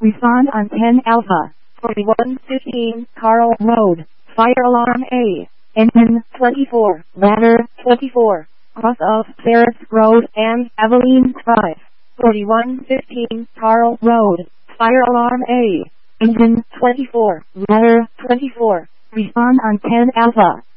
Respond on 10 Alpha. 4115 Carl Road. Fire alarm A. Engine 24. Ladder 24. Cross of Ferris Road and Abilene Drive. 4115 Carl Road. Fire alarm A. Engine 24. Ladder 24. Respond on 10 Alpha.